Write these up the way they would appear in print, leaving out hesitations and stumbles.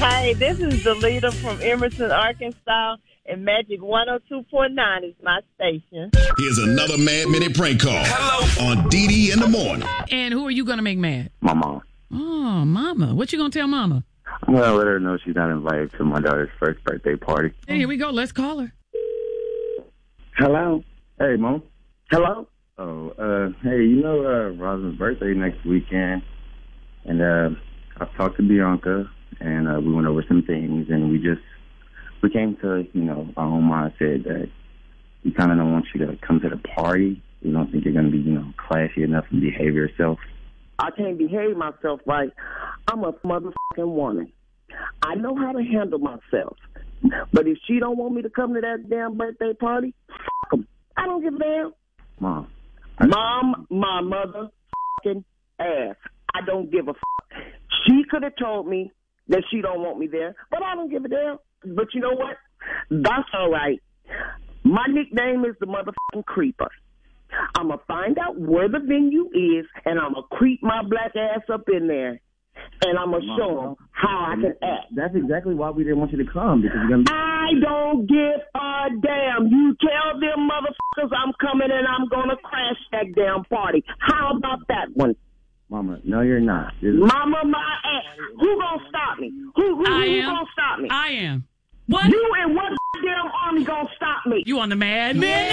Hi, this is Delita from Emerson, Arkansas, and Magic 102.9 is my station. Here's another Mad Minute prank call. Hello. On DD in the morning. And who are you going to make mad? My mom. Oh, Mama. What you going to tell Mama? I'm going to let her know she's not invited to my daughter's first birthday party. Hey, here we go. Let's call her. Hello? Hey, Mom. Hello? Oh, hey, Rosalind's birthday next weekend. And I've talked to Bianca, and we went over some things, and we came to, our own mind said that we kind of don't want you to come to the party. We don't think you're going to be, classy enough and behave yourself. I can't behave myself right. I'm a motherfucking woman. I know how to handle myself. But if she don't want me to come to that damn birthday party, fuck 'em. I don't give a damn. Mom, my motherfucking ass. I don't give a fuck. She could have told me that she don't want me there, but I don't give a damn. But you know what? That's all right. My nickname is the motherfucking creeper. I'm going to find out where the venue is, and I'm going to creep my black ass up in there, and I'm going to show them how I can act. That's exactly why we didn't want you to come. Because you're gonna I don't give a damn. You tell them motherfuckers I'm coming and I'm going to crash that damn party. How about that one? Mama, no, you're not. Mama, my ass. Who going to stop me? Who going to stop me? I am. What? You and what damn army going to stop me? You on the Mad Minute?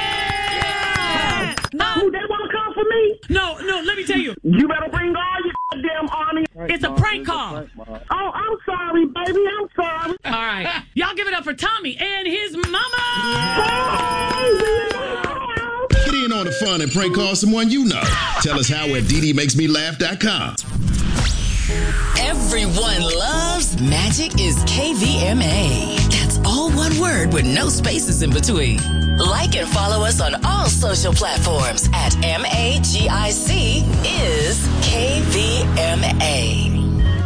Who, they want to come for me? No, let me tell you. You better bring all your damn army. It's a prank call. Oh, I'm sorry, baby. I'm sorry. All right. Y'all give it up for Tommy and his mama. Get in on the fun and prank call someone you know. Tell us how at ddmakesmelaugh.com. Everyone loves Magic is KVMA. That's all one word with no spaces in between. Like and follow us on all social platforms at MAGIC is KVMA.